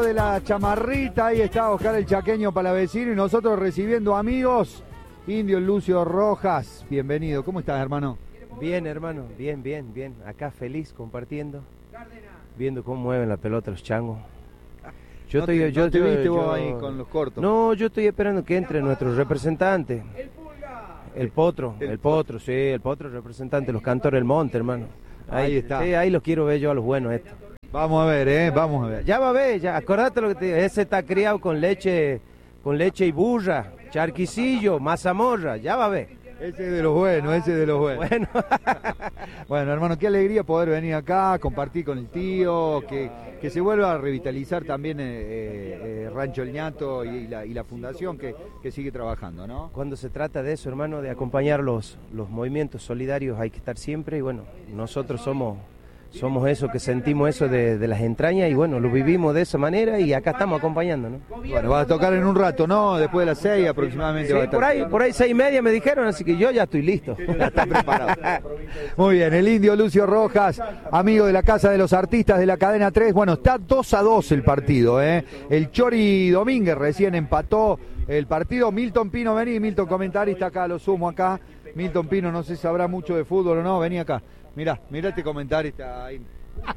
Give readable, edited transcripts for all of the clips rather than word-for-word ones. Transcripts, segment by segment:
de la chamarrita, ahí está Oscar el Chaqueño Palavecino y nosotros recibiendo amigos. Indio Lucio Rojas, bienvenido. ¿Cómo estás, hermano? Bien, hermano, bien. Acá feliz compartiendo, viendo cómo mueven la pelota los changos. ¿No te viste vos ahí con los cortos? No, yo estoy esperando que entre nuestro representante. El Potro, sí, el Potro representante, los cantores del monte, hermano. Ahí está. Sí, ahí los quiero ver yo a los buenos estos. Vamos a ver, vamos a ver. Ya va a ver, ya, acordate lo que te digo, ese está criado con leche y burra, charquicillo, mazamorra, ya va a ver. Ese es de los buenos, Bueno. Bueno, hermano, qué alegría poder venir acá, compartir con el tío, que se vuelva a revitalizar también Rancho El Ñato y la fundación que sigue trabajando, ¿no? Cuando se trata de eso, hermano, de acompañar los movimientos solidarios hay que estar siempre y bueno, nosotros somos eso, que sentimos eso de las entrañas y bueno, lo vivimos de esa manera y acá estamos acompañando, ¿no? Bueno, va a tocar en un rato, ¿no? Después de las 6 aproximadamente. Sí, va a estar por ahí 6:30 me dijeron, así que yo ya estoy listo. Ya está preparado. Muy bien, el Indio Lucio Rojas, amigo de la Casa de los Artistas de la Cadena 3. Bueno, está 2-2 el partido, ¿eh? El Chori Domínguez recién empató el partido. Milton Pino, vení, Milton, comentarista acá, lo sumo acá. Milton Pino, no sé si sabrá mucho de fútbol o no, vení acá. Mirá este comentarista ahí.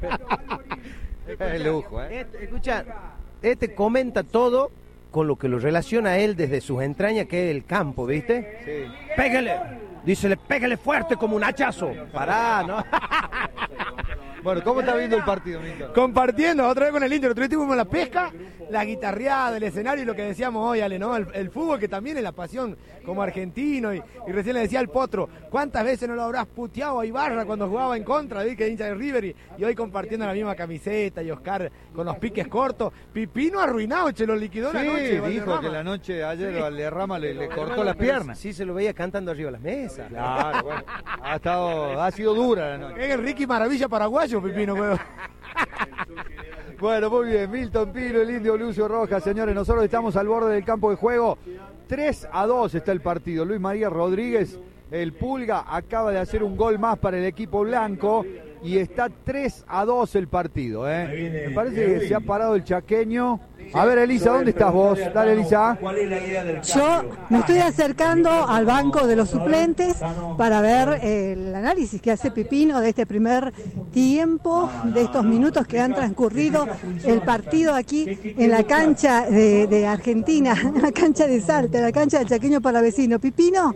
Es lujo, ¿eh? Escucha, comenta todo con lo que lo relaciona a él desde sus entrañas, que es el campo, ¿viste? Sí. Pégale fuerte como un hachazo. Pará, ¿no? Bueno, ¿cómo está viendo el partido, Milton? Compartiendo otra vez con el Indio. Otro día tuvimos la pesca, la guitarreada, el escenario y lo que decíamos hoy, Ale, ¿no? El fútbol, que también es la pasión como argentino. Y recién le decía al Potro, ¿cuántas veces no lo habrás puteado a Ibarra cuando jugaba en contra? ¿Vi? Que hincha de River y hoy compartiendo la misma camiseta y Oscar con los piques cortos. Pipino arruinado, lo liquidó la noche. Sí, dijo que la noche de ayer Valderrama le cortó las piernas. Sí, se lo veía cantando arriba de las mesas. Claro, bueno. Ha sido dura la noche. Es el Ricky Maravilla paraguayo, Pipino, weón. Bueno, muy bien, Milton Pino, el Indio Lucio Rojas, señores, nosotros estamos al borde del campo de juego. 3-2 está el partido. Luis María Rodríguez, el Pulga, acaba de hacer un gol más para el equipo blanco y está 3-2 el partido, ¿eh? Me parece que se ha parado el chaqueño. A ver, Elisa, ¿dónde estás vos? Dale, Elisa. Yo me estoy acercando al banco de los suplentes para ver el análisis que hace Pipino de este primer tiempo, de estos minutos que han transcurrido el partido aquí en la cancha de Argentina, en la cancha de Salta, la cancha del Chaqueño Palavecino. Pipino,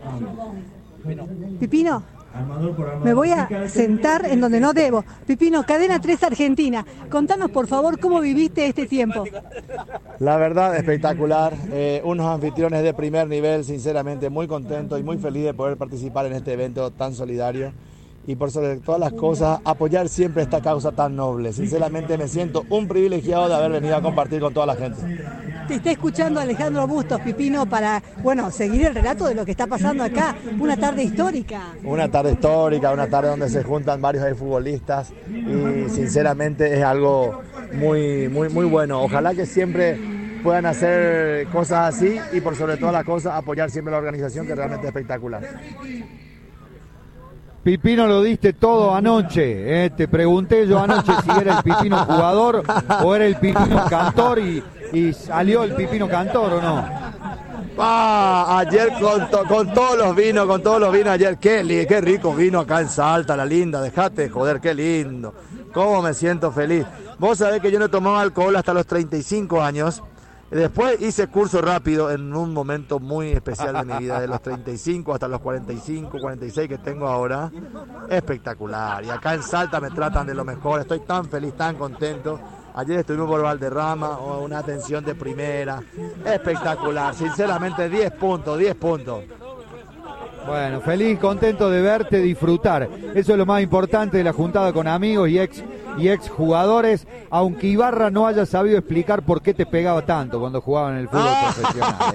me voy a sentar en donde no debo. Pipino, Cadena 3 Argentina. Contanos, por favor, cómo viviste este tiempo. La verdad, espectacular. Unos anfitriones de primer nivel, sinceramente, muy contento y muy feliz de poder participar en este evento tan solidario. Y por sobre todas las cosas, apoyar siempre esta causa tan noble. Sinceramente me siento un privilegiado de haber venido a compartir con toda la gente. Te está escuchando Alejandro Bustos, Pipino, para, seguir el relato de lo que está pasando acá. Una tarde histórica. Una tarde histórica, una tarde donde se juntan varios futbolistas y sinceramente es algo muy bueno. Ojalá que siempre puedan hacer cosas así y por sobre todas las cosas apoyar siempre a la organización, que realmente es espectacular. Pipino, lo diste todo anoche, te pregunté yo anoche si era el Pipino jugador o era el Pipino cantor y salió el Pipino cantor, ¿o no? Ayer con todos los vinos ayer, qué rico vino acá en Salta, la linda, dejate de joder, qué lindo, cómo me siento feliz. Vos sabés que yo no tomaba alcohol hasta los 35 años. Después hice curso rápido en un momento muy especial de mi vida, de los 35 hasta los 45, 46 que tengo ahora. Espectacular. Y acá en Salta me tratan de lo mejor. Estoy tan feliz, tan contento. Ayer estuvimos por Valderrama, una atención de primera. Espectacular. Sinceramente, 10 puntos. Bueno, feliz, contento de verte disfrutar. Eso es lo más importante de la juntada con amigos y ex jugadores, aunque Ibarra no haya sabido explicar por qué te pegaba tanto cuando jugaba en el fútbol profesional.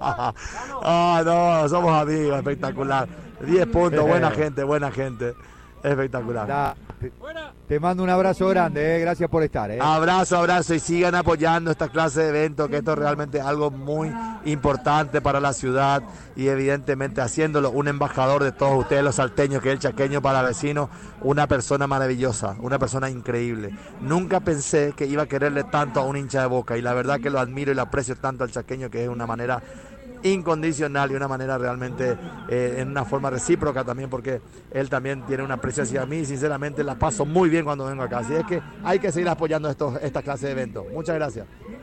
No, somos amigos, espectacular. 10 puntos, buena gente. Espectacular. Te mando un abrazo grande, gracias por estar. Abrazo y sigan apoyando esta clase de eventos, que esto es realmente algo muy importante para la ciudad y evidentemente haciéndolo un embajador de todos ustedes los salteños, que es el chaqueño para vecinos, una persona maravillosa, una persona increíble. Nunca pensé que iba a quererle tanto a un hincha de Boca y la verdad que lo admiro y lo aprecio tanto al chaqueño, que es una manera incondicional y una manera realmente en una forma recíproca también, porque él también tiene una aprecio hacia mí y sinceramente la paso muy bien cuando vengo acá, así es que hay que seguir apoyando esta clase de eventos. Muchas gracias.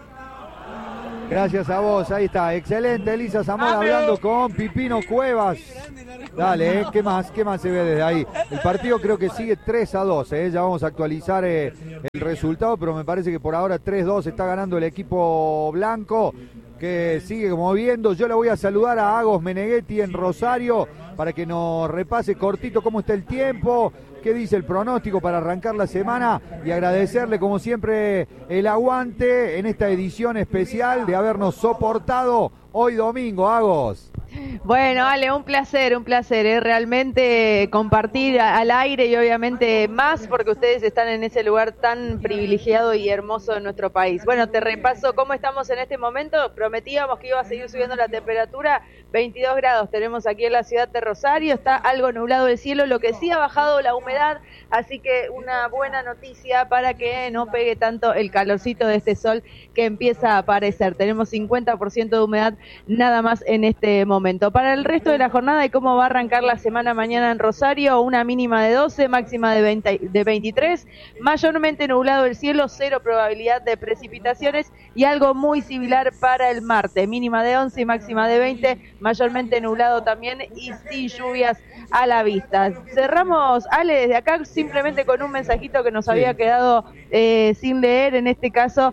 Gracias a vos, ahí está, excelente Elisa Zamora hablando con Pipino Cuevas. Dale, ¿qué más se ve desde ahí? El partido creo que sigue 3-2, ya vamos a actualizar el resultado, pero me parece que por ahora 3-2 está ganando el equipo blanco, que sigue moviendo. Yo le voy a saludar a Agos Meneghetti en Rosario para que nos repase cortito cómo está el tiempo, qué dice el pronóstico para arrancar la semana, y agradecerle como siempre el aguante en esta edición especial de habernos soportado hoy domingo. Agos. Bueno, Ale, un placer, realmente compartir al aire y obviamente más porque ustedes están en ese lugar tan privilegiado y hermoso de nuestro país. Bueno, te repaso cómo estamos en este momento. Prometíamos que iba a seguir subiendo la temperatura, 22 grados tenemos aquí en la ciudad de Rosario, está algo nublado el cielo, lo que sí ha bajado la humedad, así que una buena noticia para que no pegue tanto el calorcito de este sol que empieza a aparecer. Tenemos 50% de humedad nada más en este momento. Para el resto de la jornada y cómo va a arrancar la semana mañana en Rosario, una mínima de 12, máxima de 23, mayormente nublado el cielo, 0 probabilidad de precipitaciones y algo muy similar para el martes, mínima de 11 y máxima de 20, mayormente nublado también y sin lluvias a la vista. Cerramos, Ale, desde acá simplemente con un mensajito que nos había quedado sin leer en este caso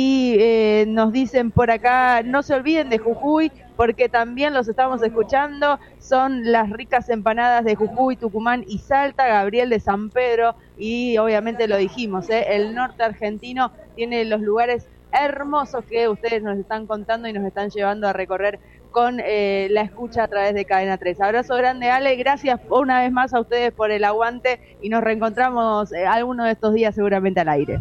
y nos dicen por acá, no se olviden de Jujuy, porque también los estamos escuchando, son las ricas empanadas de Jujuy, Tucumán y Salta, Gabriel de San Pedro, y obviamente lo dijimos, el norte argentino tiene los lugares hermosos que ustedes nos están contando y nos están llevando a recorrer con la escucha a través de Cadena 3. Abrazo grande, Ale, gracias una vez más a ustedes por el aguante y nos reencontramos alguno de estos días seguramente al aire.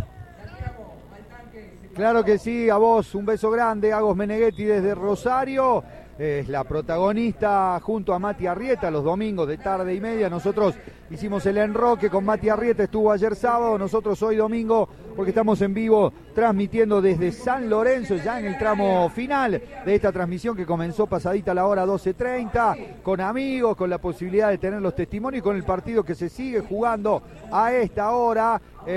Claro que sí, a vos un beso grande, Agos Meneghetti desde Rosario, es la protagonista junto a Mati Arrieta los domingos de tarde y media. Nosotros hicimos el enroque con Mati Arrieta, estuvo ayer sábado, nosotros hoy domingo, porque estamos en vivo transmitiendo desde San Lorenzo, ya en el tramo final de esta transmisión que comenzó pasadita la hora 12:30, con amigos, con la posibilidad de tener los testimonios y con el partido que se sigue jugando a esta hora,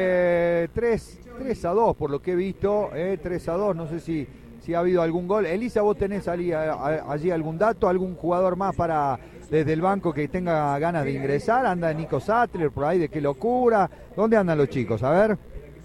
3-2 por lo que he visto, 3-2, no sé si ha habido algún gol. Elisa, ¿vos tenés allí algún dato, algún jugador más para desde el banco que tenga ganas de ingresar? ¿Anda Nico Sattler por ahí? ¿De qué locura? ¿Dónde andan los chicos? A ver.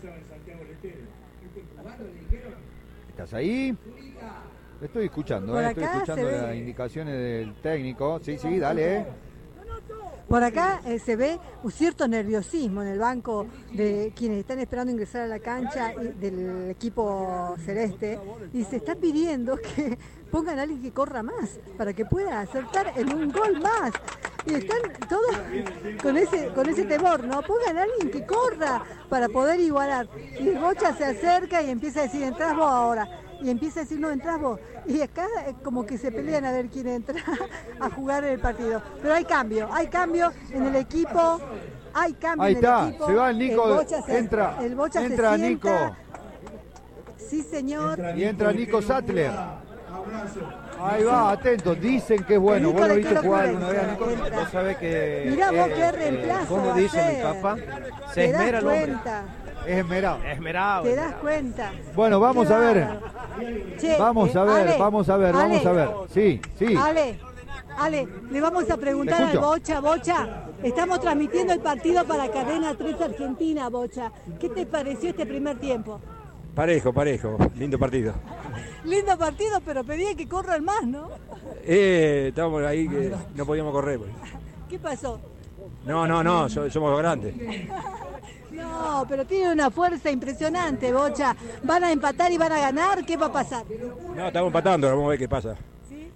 ¿Estás ahí? Estoy escuchando, estoy escuchando las indicaciones del técnico. Sí, dale, Por acá se ve un cierto nerviosismo en el banco de quienes están esperando ingresar a la cancha del equipo celeste y se está pidiendo que pongan a alguien que corra más para que pueda acertar en un gol más. Y están todos con ese temor, ¿no? Pongan a alguien que corra para poder igualar. Y el Bocha se acerca y empieza a decir, entrás vos ahora. Y empieza a decir, no, entrás vos. Y acá como que se pelean a ver quién entra a jugar el partido. Pero hay cambio en el equipo. Hay cambio ahí en el está, equipo. Se va el Nico, entra se Nico. Sí, señor. Y entra Nico Sattler. Ahí va, atento, dicen que es bueno. Vos lo viste jugar alguna vez a Nico. Vos sabés que... Mirá vos qué reemplazo. Como dice mi papá, se esmera el hombre. Es esmerado. ¿Te das cuenta? Bueno, vamos a ver. Che, vamos a ver. Sí. Ale, le vamos a preguntar al Bocha, estamos transmitiendo el partido para Cadena 3 Argentina, Bocha. ¿Qué te pareció este primer tiempo? Parejo, lindo partido. Lindo partido, pero pedía que corran más, ¿no? Estábamos ahí que no podíamos correr. Pues. ¿Qué pasó? No, somos grandes. No, pero tiene una fuerza impresionante, Bocha. ¿Van a empatar y van a ganar? ¿Qué va a pasar? No, estamos empatando, vamos a ver qué pasa. ¿Sí?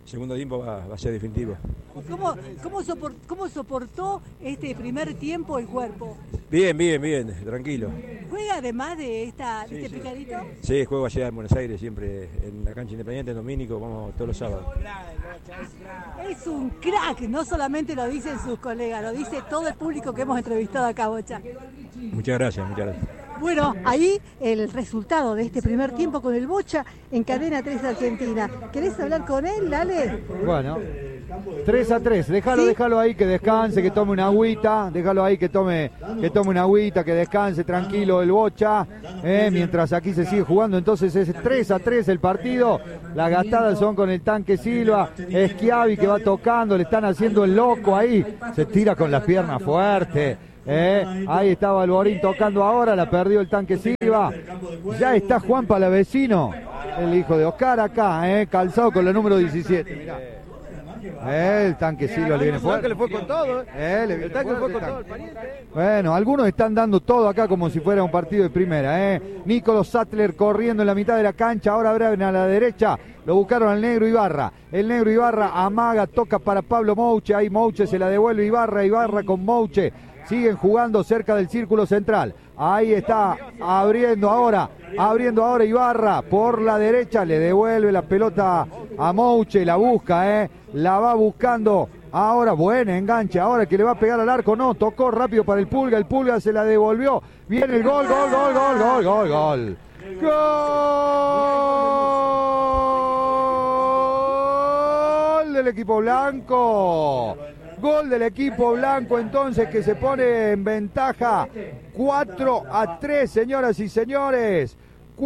segundo tiempo va a ser definitivo. ¿Cómo soportó este primer tiempo el cuerpo? Bien, tranquilo. ¿Juega además de este picadito? Sí, juego allá en Buenos Aires, siempre en la cancha Independiente, en Domínico, vamos todos los sábados. Es un crack, no solamente lo dicen sus colegas, lo dice todo el público que hemos entrevistado acá, Bocha. Muchas gracias. Bueno, ahí el resultado de este primer tiempo con el Bocha en Cadena 3 Argentina. ¿Querés hablar con él, Lale? Bueno, 3-3, déjalo ahí que descanse, que tome una agüita, déjalo ahí que tome una agüita, que descanse tranquilo el Bocha, mientras aquí se sigue jugando. Entonces es 3-3 el partido, las gastadas son con el Tanque Silva, Schiavi que va tocando, le están haciendo el loco ahí, se tira con las piernas fuertes. Ahí está Balborín tocando ahora, la perdió el Tanque Silva. Ya está Juan Palavecino, el hijo de Oscar acá, calzado con la número 17. Mirá. El Tanque Silva le viene fuerte. Le fue con todo, el Tanque fue con todo el pariente. Bueno, algunos están dando todo acá como si fuera un partido de primera. Nicolás Sattler corriendo en la mitad de la cancha, ahora abren a la derecha. Lo buscaron al Negro Ibarra. El Negro Ibarra amaga, toca para Pablo Mouche. Ahí Mouche se la devuelve Ibarra con Mouche. Siguen jugando cerca del círculo central. Ahí está, abriendo ahora Ibarra por la derecha. Le devuelve la pelota a Mouche, la busca, la va buscando. Ahora, buen enganche, ahora que le va a pegar al arco. No, tocó rápido para el Pulga se la devolvió. Viene el gol. ¡Gol del equipo blanco! Gol del equipo blanco entonces, que se pone en ventaja 4-3, señoras y señores.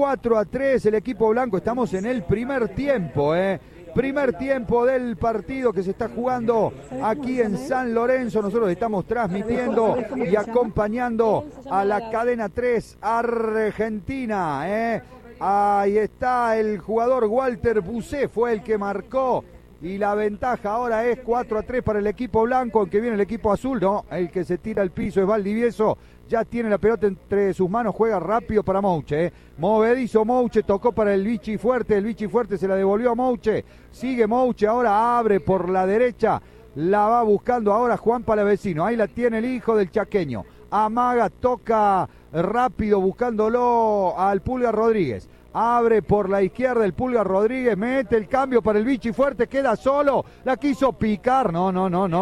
4-3 el equipo blanco. Estamos en el primer tiempo, primer tiempo del partido que se está jugando aquí en San Lorenzo. Nosotros estamos transmitiendo y acompañando a la Cadena 3 Argentina. Ahí está el jugador Walter Bucé, fue el que marcó. Y la ventaja ahora es 4-3 para el equipo blanco, aunque viene el equipo azul, no, el que se tira al piso es Valdivieso, ya tiene la pelota entre sus manos, juega rápido para Mouche, movedizo Mouche, tocó para el Vichy Fuerte se la devolvió a Mouche, sigue Mouche, ahora abre por la derecha, la va buscando ahora Juan Palavecino, ahí la tiene el hijo del chaqueño, amaga, toca rápido buscándolo al Pulga Rodríguez. Abre por la izquierda el Pulga Rodríguez, mete el cambio para el Vichy Fuerte, queda solo, la quiso picar, no,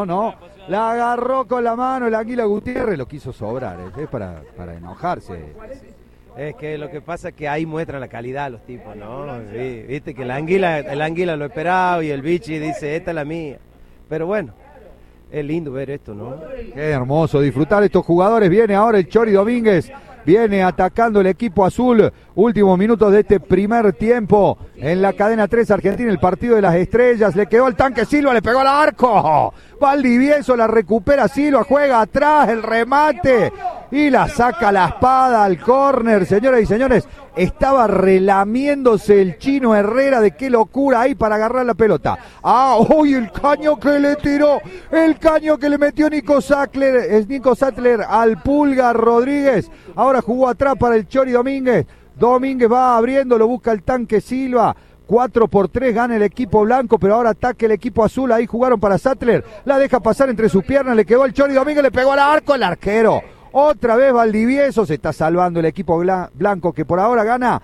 la agarró con la mano el Anguila Gutiérrez, lo quiso sobrar, es para enojarse. Es que lo que pasa es que ahí muestran la calidad los tipos, ¿no? Sí, viste que el Anguila lo esperaba y el Vichy dice, esta es la mía, pero bueno. Es lindo ver esto, ¿no? Qué hermoso disfrutar estos jugadores. Viene ahora el Chori Domínguez. Viene atacando el equipo azul. Últimos minutos de este primer tiempo. En la Cadena 3 Argentina, el partido de las estrellas. Le quedó el Tanque Silva, le pegó al arco. Valdivieso la recupera Silva, juega atrás, el remate. Y la saca la espada al córner, señoras y señores. Estaba relamiéndose el Chino Herrera, de qué locura ahí para agarrar la pelota. ¡Uy! El caño que le tiró, el caño que le metió Nico Sattler al Pulga Rodríguez. Ahora jugó atrás para el Chori Domínguez. Domínguez va abriendo, lo busca el Tanque Silva. 4-3 gana el equipo blanco, pero ahora ataca el equipo azul. Ahí jugaron para Sattler, la deja pasar entre sus piernas, le quedó el Chori Domínguez, le pegó al arco el arquero. Otra vez Valdivieso, se está salvando el equipo blanco, que por ahora gana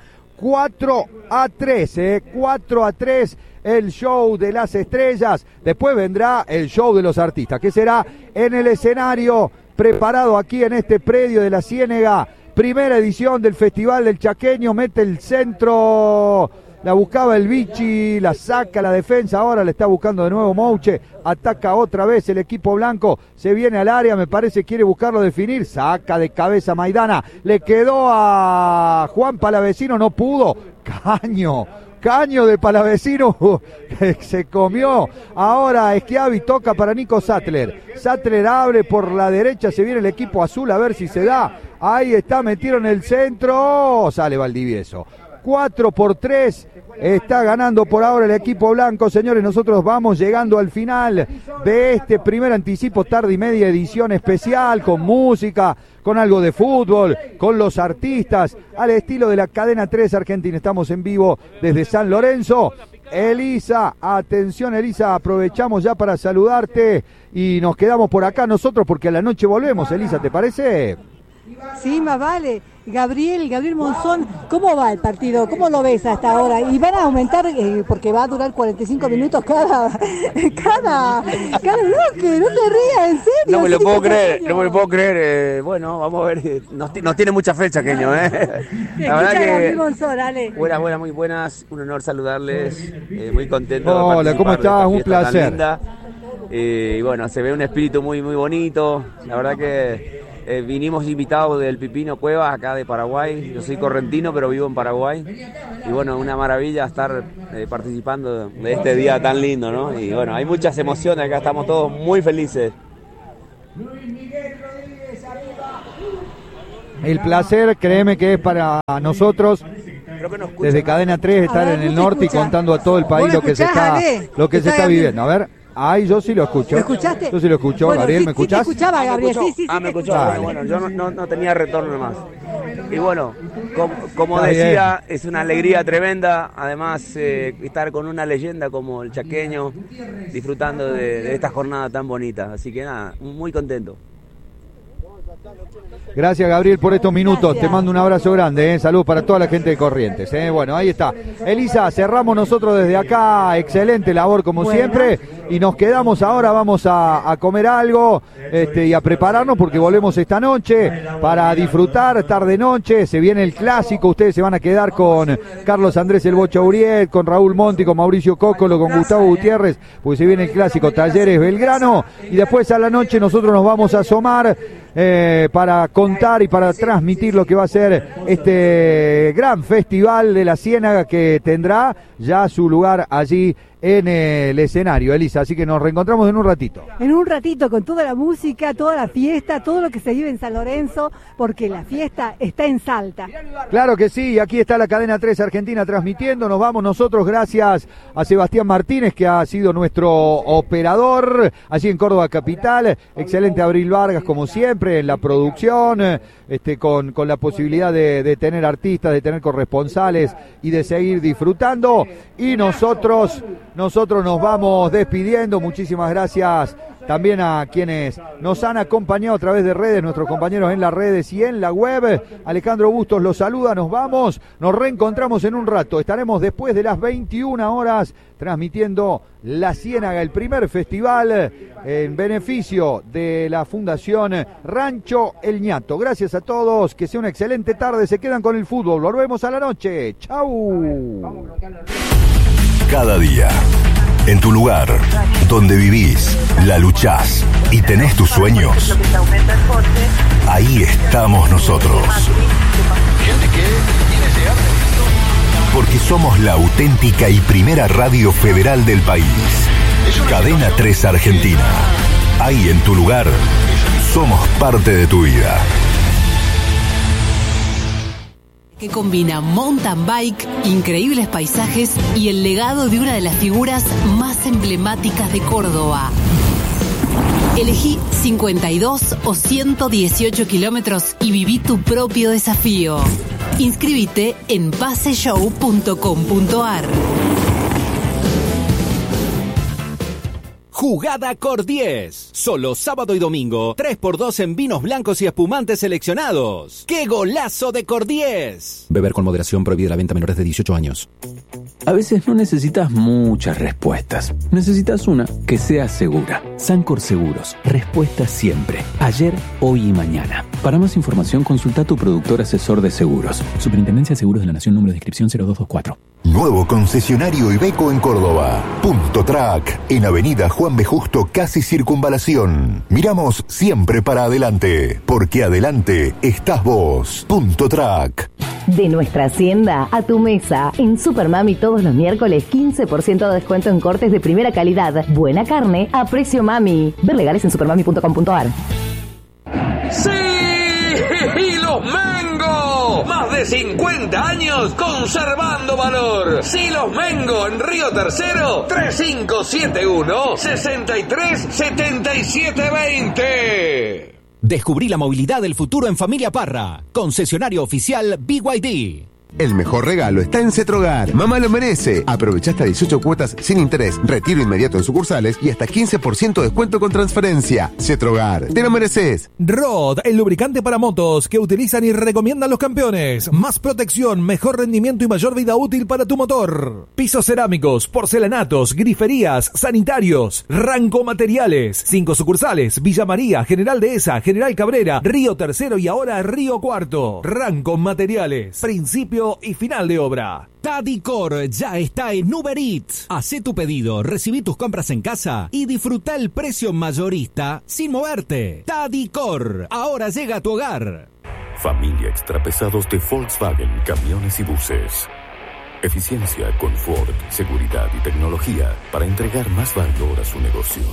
4-3, 4-3 el show de las estrellas. Después vendrá el show de los artistas, que será en el escenario preparado aquí en este predio de la Ciénega. Primera edición del Festival del Chaqueño, mete el centro, la buscaba el Vichy, la saca la defensa, ahora la está buscando de nuevo Mouche, ataca otra vez el equipo blanco, se viene al área, me parece quiere buscarlo definir, saca de cabeza Maidana, le quedó a Juan Palavecino, no pudo, caño de Palavecino, que se comió. Ahora Schiavi toca para Nico Sattler. Sattler abre por la derecha, se viene el equipo azul a ver si se da. Ahí está, metieron el centro, sale Valdivieso. 4-3. Está ganando por ahora el equipo blanco. Señores, nosotros vamos llegando al final de este primer anticipo tarde y media, edición especial, con música, con algo de fútbol, con los artistas, al estilo de la cadena 3 Argentina. Estamos en vivo desde San Lorenzo. Elisa, atención Elisa, aprovechamos ya para saludarte y nos quedamos por acá nosotros porque a la noche volvemos. Elisa, ¿te parece? Sí, más vale. Gabriel Monzón, ¿cómo va el partido? ¿Cómo lo ves hasta ahora? Y van a aumentar, porque va a durar 45 minutos cada bloque, no te rías, en serio. No me lo puedo creer, bueno, vamos a ver, nos tiene mucha fe Chaqueño, La verdad que... Gabriel Monzón, dale. Buenas, muy buenas, un honor saludarles, muy contento. Hola, ¿cómo estás? Un placer. Y bueno, se ve un espíritu muy, muy bonito, la verdad que... vinimos invitados del Pipino Cuevas, acá de Paraguay. Yo soy correntino, pero vivo en Paraguay. Y bueno, una maravilla estar participando de este día tan lindo, ¿no? Y bueno, hay muchas emociones, acá estamos todos muy felices. El placer, créeme que es para nosotros, desde Cadena 3, estar en el norte y contando a todo el país lo que se está viviendo. A ver. Ay, yo sí lo escucho. ¿Lo escuchaste? Yo sí lo escucho. Bueno, Gabriel, sí, ¿me escuchás? Sí, te escuchaba, Gabriel. Sí. Me escuchaba. Bueno, yo no tenía retorno más. Y bueno, como Está decía, bien. es una alegría tremenda. Además, estar con una leyenda como el chaqueño, disfrutando de esta jornada tan bonita. Así que nada, muy contento. Gracias, Gabriel, por estos minutos. Gracias. Te mando un abrazo grande. Saludos para toda la gente de Corrientes. Bueno, ahí está. Elisa, cerramos nosotros desde acá. Excelente labor como siempre. Y nos quedamos ahora, vamos a comer algo y a prepararnos porque volvemos esta noche para disfrutar, tarde noche. Se viene el clásico. Ustedes se van a quedar con Carlos Andrés El Bocha Uriet, con Raúl Monti, con Mauricio Cócolo, con Gustavo Gutiérrez, porque se viene el clásico Talleres Belgrano. Y después a la noche nosotros nos vamos a asomar para contar y para transmitir lo que va a ser este gran festival de la Ciénaga que tendrá ya su lugar allí en el escenario, Elisa, así que nos reencontramos en un ratito. En un ratito con toda la música, toda la fiesta, todo lo que se vive en San Lorenzo, porque la fiesta está en Salta. Claro que sí, aquí está la cadena 3 Argentina transmitiendo, nos vamos nosotros gracias a Sebastián Martínez que ha sido nuestro operador allí en Córdoba Capital, excelente Abril Vargas como siempre en la producción, con la posibilidad de tener artistas, de tener corresponsales y de seguir disfrutando, y nosotros nos vamos despidiendo. Muchísimas gracias también a quienes nos han acompañado a través de redes, nuestros compañeros en las redes y en la web. Alejandro Bustos los saluda, nos vamos, nos reencontramos en un rato, estaremos después de las 21 horas transmitiendo La Ciénaga, el primer festival en beneficio de la Fundación Rancho El Ñato. Gracias a todos, que sea una excelente tarde, se quedan con el fútbol, volvemos a la noche, chau. Cada día, en tu lugar, donde vivís, la luchás y tenés tus sueños, ahí estamos nosotros. Porque somos la auténtica y primera radio federal del país. Cadena 3 Argentina. Ahí en tu lugar, somos parte de tu vida. Que combina mountain bike, increíbles paisajes y el legado de una de las figuras más emblemáticas de Córdoba. Elegí 52 o 118 kilómetros y viví tu propio desafío. Inscríbete en paseshow.com.ar. Jugada Cor 10. Solo sábado y domingo. 3x2 en vinos blancos y espumantes seleccionados. ¡Qué golazo de Cor 10! Beber con moderación, prohibida la venta a menores de 18 años. A veces no necesitas muchas respuestas. Necesitas una que sea segura. Sancor Seguros. Respuesta siempre. Ayer, hoy y mañana. Para más información, consulta a tu productor asesor de seguros. Superintendencia de Seguros de la Nación, número de inscripción 0224. Nuevo concesionario Iveco en Córdoba. Punto Track, en Avenida Juan B. Justo, casi Circunvalación. Miramos siempre para adelante, porque adelante estás vos. Punto Track. De nuestra hacienda a tu mesa. En Supermami todos los miércoles 15% de descuento en cortes de primera calidad. Buena carne a precio mami. Ver legales en supermami.com.ar. ¡Sí! ¡Y los mangos! ¡Más de 50 años conservando valor. Silos Mengo en Río Tercero, 3571-637720. Descubrí la movilidad del futuro en Familia Parra. Concesionario oficial BYD. El mejor regalo está en Cetrogar. Mamá lo merece. Aprovecha hasta 18 cuotas sin interés, retiro inmediato en sucursales y hasta 15% de descuento con transferencia. Cetrogar, te lo mereces. Rod, el lubricante para motos que utilizan y recomiendan los campeones. Más protección, mejor rendimiento y mayor vida útil para tu motor. Pisos cerámicos, porcelanatos, griferías, sanitarios. Ranco Materiales. 5 sucursales: Villa María, General Dehesa, General Cabrera, Río Tercero y ahora Río Cuarto. Ranco Materiales. Principio y final de obra. Tadicor ya está en Uber Eats. Hacé tu pedido, recibí tus compras en casa y disfruta el precio mayorista sin moverte. Tadicor, ahora llega a tu hogar. Familia Extrapesados de Volkswagen Camiones y Buses. Eficiencia, confort, seguridad y tecnología para entregar más valor a su negocio.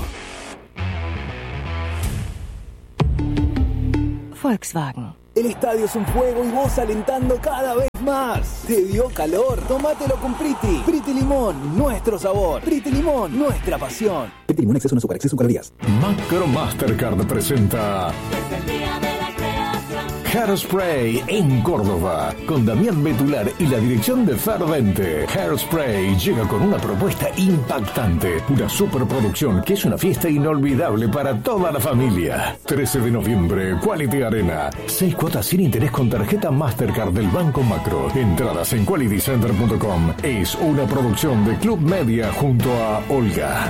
Volkswagen. El estadio es un juego y vos alentando cada vez más. ¿Te dio calor? Tómatelo con Priti. Priti Limón, nuestro sabor. Priti Limón, nuestra pasión. Priti Limón, exceso en azúcar, exceso en calorías. Macro Mastercard presenta Hairspray en Córdoba, con Damián Betular y la dirección de Fervente. Hairspray llega con una propuesta impactante, una superproducción que es una fiesta inolvidable para toda la familia. 13 de noviembre, Quality Arena. 6 cuotas sin interés con tarjeta Mastercard del Banco Macro. Entradas en qualitycenter.com. Es una producción de Club Media junto a Olga.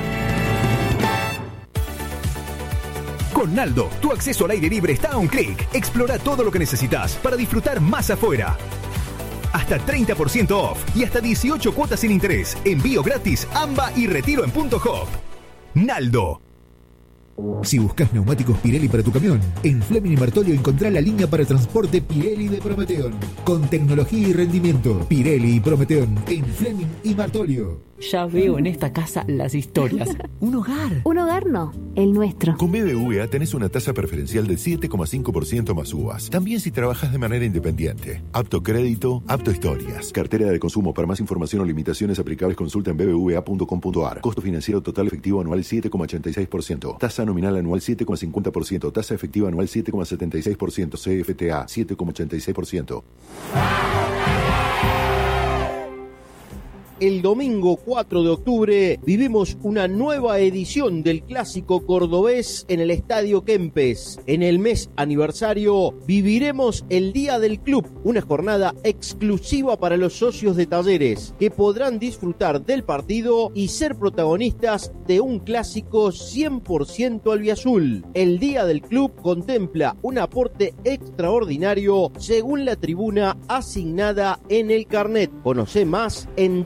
Con Naldo, tu acceso al aire libre está a un clic. Explora todo lo que necesitas para disfrutar más afuera. Hasta 30% off y hasta 18 cuotas sin interés. Envío gratis, AMBA y retiro en Punto Hop. Naldo. Si buscas neumáticos Pirelli para tu camión, en Fleming y Martolio encontrá la línea para transporte Pirelli de Prometeon. Con tecnología y rendimiento, Pirelli y Prometeon en Fleming y Martolio. Ya veo en esta casa las historias. Un hogar. Un hogar no, el nuestro. Con BBVA tenés una tasa preferencial del 7,5% más uvas. También si trabajas de manera independiente. Apto crédito, apto historias. Cartera de consumo. Para más información o limitaciones aplicables consulta en bbva.com.ar. Costo financiero total efectivo anual 7,86%. Tasa nominal anual 7,50%. Tasa efectiva anual 7,76%. CFTA 7,86%. El domingo 4 de octubre vivimos una nueva edición del Clásico Cordobés en el Estadio Kempes. En el mes aniversario viviremos el Día del Club, una jornada exclusiva para los socios de Talleres, que podrán disfrutar del partido y ser protagonistas de un clásico 100% albiazul. El Día del Club contempla un aporte extraordinario según la tribuna asignada en el carnet. Conoce más en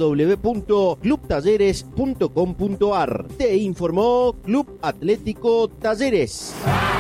www.clubtalleres.com.ar. Te informó Club Atlético Talleres.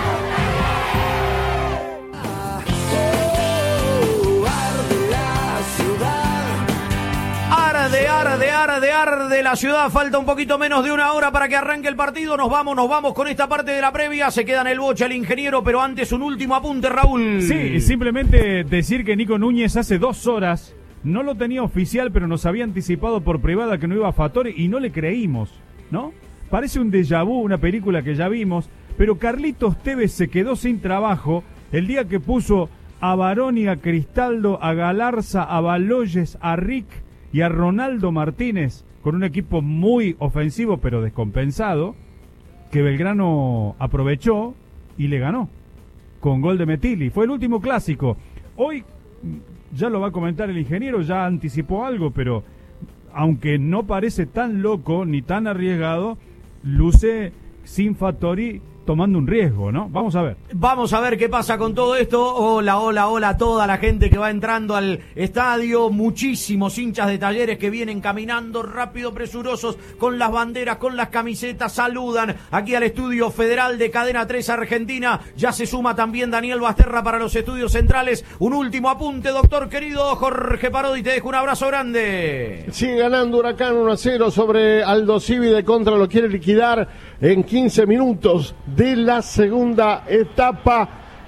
Arde la ciudad. Falta un poquito menos de una hora para que arranque el partido. Nos vamos con esta parte de la previa. Se queda en el boche el ingeniero, pero antes un último apunte, Raúl. Sí, simplemente decir que Nico Núñez hace 2 horas no lo tenía oficial, pero nos había anticipado por privada que no iba a Fatore y no le creímos, ¿no? Parece un déjà vu, una película que ya vimos, pero Carlitos Tevez se quedó sin trabajo el día que puso a Baroni, a Cristaldo, a Galarza, a Baloyes, a Rick y a Ronaldo Martínez con un equipo muy ofensivo pero descompensado, que Belgrano aprovechó y le ganó con gol de Metilli. Fue el último clásico. Hoy ya lo va a comentar el ingeniero, ya anticipó algo, pero aunque no parece tan loco ni tan arriesgado, luce sin Fattori tomando un riesgo, ¿no? Vamos a ver. Vamos a ver qué pasa con todo esto. Hola a toda la gente que va entrando al estadio. Muchísimos hinchas de Talleres que vienen caminando rápido, presurosos, con las banderas, con las camisetas. Saludan aquí al estudio federal de Cadena 3 Argentina. Ya se suma también Daniel Basterra para los estudios centrales. Un último apunte, doctor querido Jorge Parodi. Te dejo un abrazo grande. Sigue ganando Huracán 1-0 sobre Aldo Civi. De contra lo quiere liquidar en 15 minutos de la segunda etapa.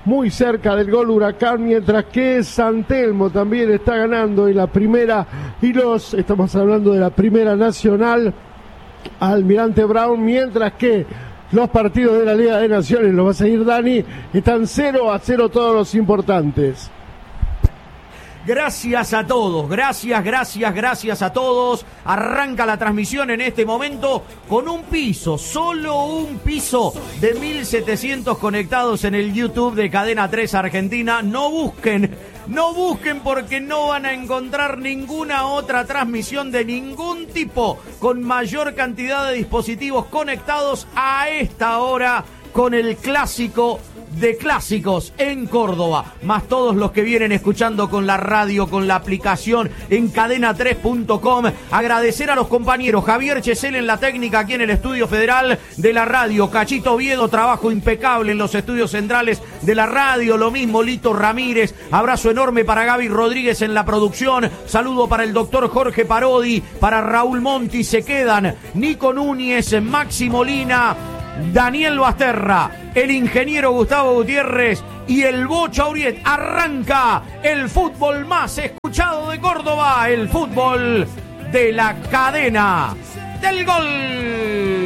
muy cerca del gol Huracán, mientras que San Telmo también está ganando en la primera, estamos hablando de la Primera Nacional, Almirante Brown, mientras que los partidos de la Liga de Naciones, los va a seguir Dani, están 0-0 todos los importantes. Gracias a todos, gracias a todos. Arranca la transmisión en este momento con un piso, solo un piso de 1.700 conectados en el YouTube de Cadena 3 Argentina. No busquen porque no van a encontrar ninguna otra transmisión de ningún tipo con mayor cantidad de dispositivos conectados a esta hora con el clásico de clásicos en Córdoba, más todos los que vienen escuchando con la radio, con la aplicación en cadena3.com. Agradecer a los compañeros Javier Chesel en la técnica aquí en el estudio federal de la radio, Cachito Oviedo, trabajo impecable en los estudios centrales de la radio, lo mismo Lito Ramírez, abrazo enorme para Gaby Rodríguez en la producción, saludo para el doctor Jorge Parodi, para Raúl Monti, se quedan Nico Núñez, Maxi Molina, Daniel Basterra, el ingeniero Gustavo Gutiérrez y el Bocha Uriet. Arranca el fútbol más escuchado de Córdoba, el fútbol de la cadena del gol.